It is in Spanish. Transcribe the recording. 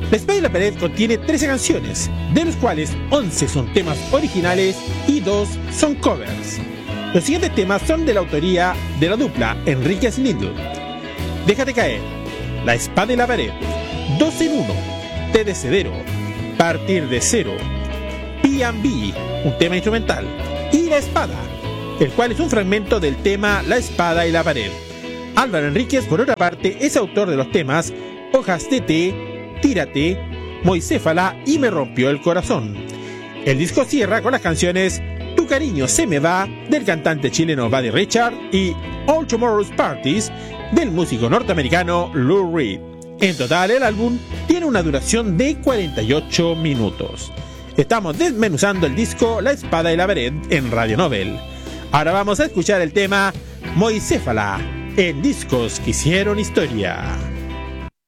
La Espada y la Pared contiene 13 canciones, de los cuales 11 son temas originales y 2 son covers. Los siguientes temas son de la autoría de la dupla Enríquez Little: Déjate caer, La Espada y la Pared, 2 en 1, Té de Cedero, Partir de Cero, P&B, un tema instrumental, y La Espada, el cual es un fragmento del tema La Espada y la Pared. Álvaro Enríquez, por otra parte, es autor de los temas Hojas de Té, Tírate, Moiséfala y Me Rompió el Corazón. El disco cierra con las canciones Tu Cariño Se Me Va, del cantante chileno Buddy Richard, y All Tomorrow's Parties, del músico norteamericano Lou Reed. En total, el álbum tiene una duración de 48 minutos. Estamos desmenuzando el disco La Espada y la Pared en Radio Nobel. Ahora vamos a escuchar el tema Moiséfala en Discos que Hicieron Historia.